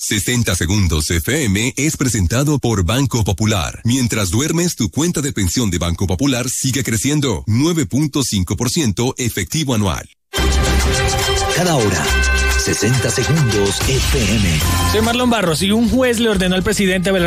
60 Segundos FM es presentado por Banco Popular. Mientras duermes, tu cuenta de pensión de Banco Popular sigue creciendo. 9.5% efectivo anual. Cada hora, 60 Segundos FM. Soy Marlon Barros y un juez le ordenó al presidente